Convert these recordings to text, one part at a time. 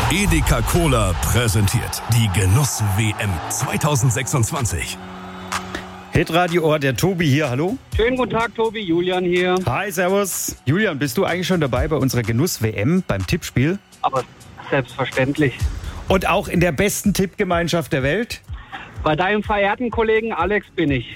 Edeka Cola präsentiert die Genuss-WM 2026. Hitradio Ohr, der Tobi hier, hallo. Schönen guten Tag, Tobi, Julian hier. Hi, servus. Julian, bist du eigentlich schon dabei bei unserer Genuss-WM beim Tippspiel? Aber selbstverständlich. Und auch in der besten Tippgemeinschaft der Welt? Bei deinem verehrten Kollegen Alex bin ich.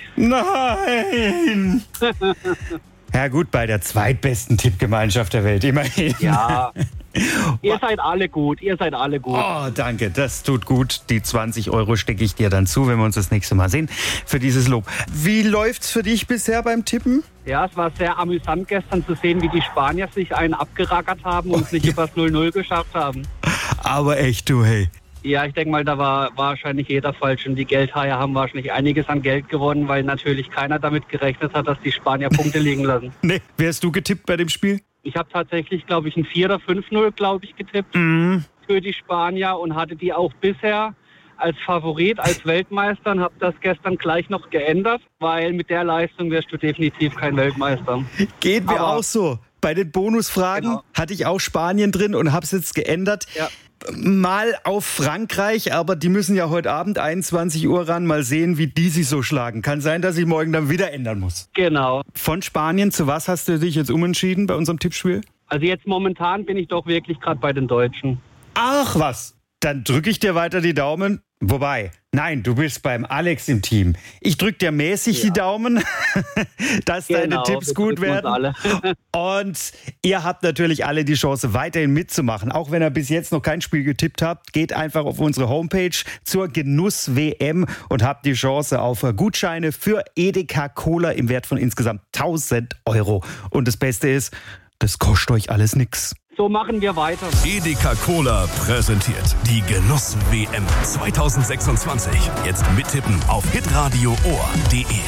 Nein! Ja gut, bei der zweitbesten Tippgemeinschaft der Welt, immerhin. Ja, ihr seid alle gut, Oh, danke, das tut gut. Die 20 € stecke ich dir dann zu, wenn wir uns das nächste Mal sehen, für dieses Lob. Wie läuft's für dich bisher beim Tippen? Ja, es war sehr amüsant gestern zu sehen, wie die Spanier sich einen abgerackert haben und es nicht übers 0-0 geschafft haben. Aber echt, du, hey. Ja, ich denke mal, da war wahrscheinlich jeder falsch und die Geldhaie haben wahrscheinlich einiges an Geld gewonnen, weil natürlich keiner damit gerechnet hat, dass die Spanier Punkte liegen lassen. Nee, wer hast du getippt bei dem Spiel? Ich habe tatsächlich, glaube ich, ein 4 oder 5-0, glaube ich, getippt für die Spanier und hatte die auch bisher als Favorit, als Weltmeister und habe das gestern gleich noch geändert, weil mit der Leistung wärst du definitiv kein Weltmeister. Geht mir auch so. Bei den Bonusfragen hatte ich auch Spanien drin und habe es jetzt geändert. Ja. Mal auf Frankreich, aber die müssen ja heute Abend 21 Uhr ran. Mal sehen, wie die sich so schlagen. Kann sein, dass ich morgen dann wieder ändern muss. Genau. Von Spanien zu was hast du dich jetzt umentschieden bei unserem Tippspiel? Also jetzt momentan bin ich doch wirklich gerade bei den Deutschen. Ach was, dann drücke ich dir weiter die Daumen. Wobei, nein, du bist beim Alex im Team. Ich drücke dir mäßig die Daumen, dass deine Tipps gut werden. Alle. Und ihr habt natürlich alle die Chance, weiterhin mitzumachen. Auch wenn ihr bis jetzt noch kein Spiel getippt habt, geht einfach auf unsere Homepage zur Genuss-WM und habt die Chance auf Gutscheine für Edeka Cola im Wert von insgesamt 1.000 €. Und das Beste ist, das kostet euch alles nix. So machen wir weiter. Edeka Cola präsentiert die Genuss-WM 2026. Jetzt mittippen auf hitradioohr.de.